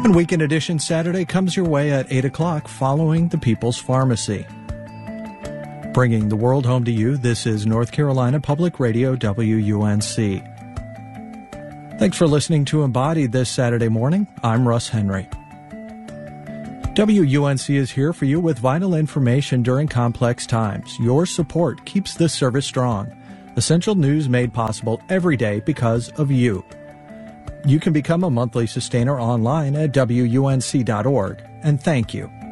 And Weekend Edition Saturday comes your way at 8 o'clock following the People's Pharmacy. Bringing the world home to you, this is North Carolina Public Radio, WUNC. Thanks for listening to Embodied this Saturday morning. I'm Russ Henry. WUNC is here for you with vital information during complex times. Your support keeps this service strong. Essential news made possible every day because of you. You can become a monthly sustainer online at WUNC.org, and thank you.